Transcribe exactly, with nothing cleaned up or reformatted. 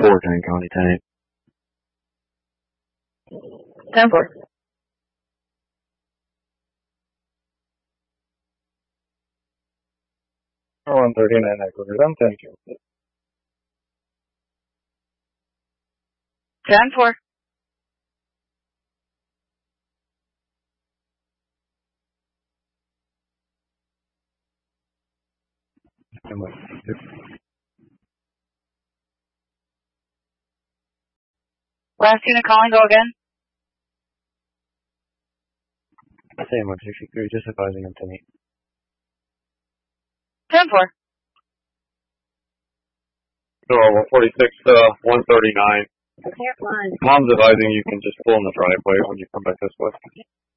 four, Kane County, ten eight. ten four. one thirty-nine, Echo Rhythm, thank you. ten four. Last unit calling, go again. Same one sixty-three, just advising on ten eight. ten four. So one forty-six, uh, one thirty-nine. Mom's advising you can just pull in the driveway when you come back this way.